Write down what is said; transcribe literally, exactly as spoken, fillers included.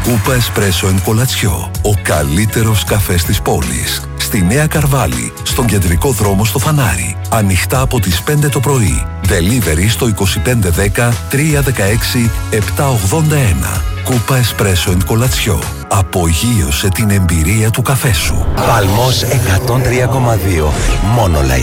Κούπα Εσπρέσο εν Κολατσιό. Ο καλύτερος καφές της πόλης. Στη Νέα Καρβάλη, στον κεντρικό δρόμο στο Φανάρι. Ανοιχτά από τις πέντε το πρωί. Delivery στο είκοσι πέντε δέκα τριακόσια δεκαέξι επτακόσια ογδόντα ένα. Κούπα Εσπρέσο εν Κολατσιό. Απογείωσε την εμπειρία του καφέ σου. Παλμός εκατόν τρία κόμμα δύο. Μόνο